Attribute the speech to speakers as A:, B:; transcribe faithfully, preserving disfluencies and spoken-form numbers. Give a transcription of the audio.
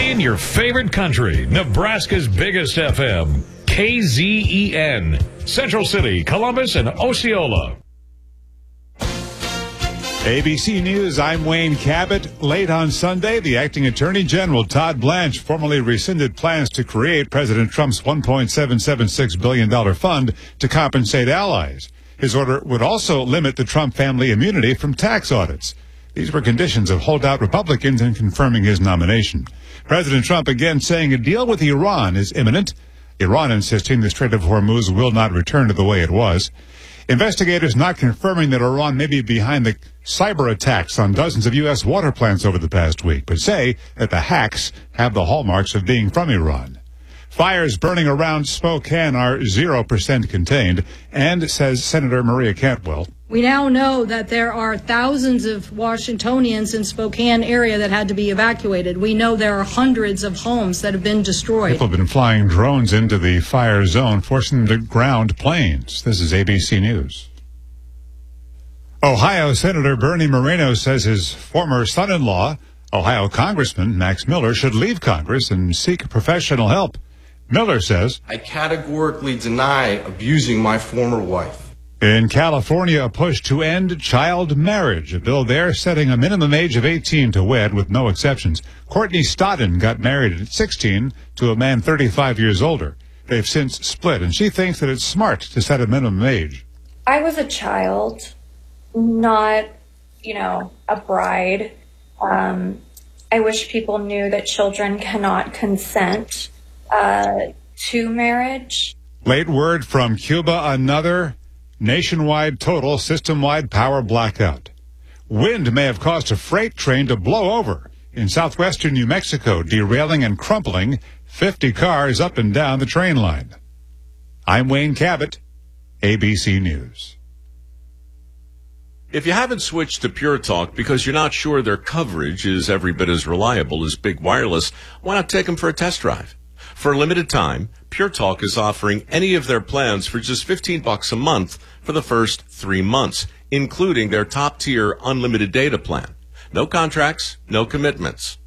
A: Playing your favorite country, Nebraska's biggest F M, K Z E N, Central City, Columbus, and Osceola.
B: A B C News, I'm Wayne Cabot. Late on Sunday, the acting Attorney General Todd Blanche formally rescinded plans to create President Trump's one point seven seven six billion dollars fund to compensate allies. His order would also limit the Trump family immunity from tax audits. These were conditions of holdout Republicans in confirming his nomination. President Trump again saying a deal with Iran is imminent. Iran insisting the Strait of Hormuz will not return to the way it was. Investigators not confirming that Iran may be behind the cyber attacks on dozens of U S water plants over the past week, but say that the hacks have the hallmarks of being from Iran. Fires burning around Spokane are zero percent contained, and, says Senator Maria Cantwell,
C: we now know that there are thousands of Washingtonians in Spokane area that had to be evacuated. We know there are hundreds of homes that have been destroyed.
B: People have been flying drones into the fire zone, forcing them to ground planes. This is A B C News. Ohio Senator Bernie Moreno says his former son-in-law, Ohio Congressman Max Miller, should leave Congress and seek professional help. Miller says,
D: I categorically deny abusing my former wife.
B: In California, a push to end child marriage, a bill there setting a minimum age of eighteen to wed with no exceptions. Courtney Stodden got married at sixteen to a man thirty-five years older. They've since split, and she thinks that it's smart to set a minimum age.
E: I was a child, not, you know, a bride. Um, I wish people knew that children cannot consent uh, to marriage.
B: Late word from Cuba, another nationwide total system-wide power blackout. Wind may have caused a freight train to blow over in southwestern New Mexico, derailing and crumpling fifty cars up and down the train line. I'm Wayne Cabot, A B C News.
F: If you haven't switched to Pure Talk because you're not sure their coverage is every bit as reliable as Big Wireless, why not take them for a test drive? For a limited time, Pure Talk is offering any of their plans for just fifteen bucks a month for the first three months, including their top-tier unlimited data plan. No contracts, no commitments.